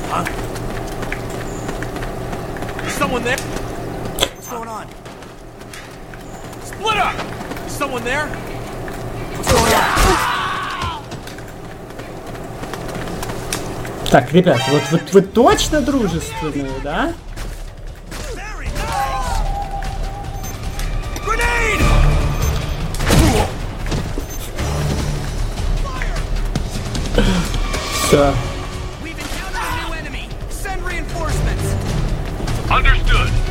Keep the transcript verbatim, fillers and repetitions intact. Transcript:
Huh? Someone there? What's going on? Split up! Someone there? What's going on? Так, ребят, вот, вот вы точно дружественные, да? Все. Understood.